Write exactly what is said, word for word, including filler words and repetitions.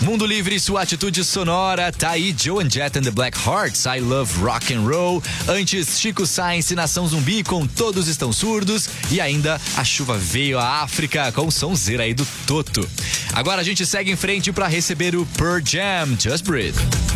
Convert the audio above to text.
Mundo Livre, sua atitude sonora. Tá aí Joan Jett and the Black Hearts, I Love Rock and Roll. Antes, Chico Science, Nação Zumbi com Todos Estão Surdos. E ainda, A Chuva Veio à África com o sonzeira aí do Toto. Agora a gente segue em frente para receber o Pearl Jam, Just Breathe.